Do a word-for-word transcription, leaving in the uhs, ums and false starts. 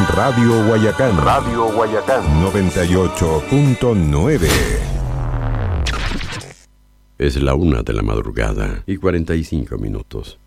Radio Guayacán. Radio Guayacán. noventa y ocho punto nueve. Es la una de la madrugada y cuarenta y cinco minutos.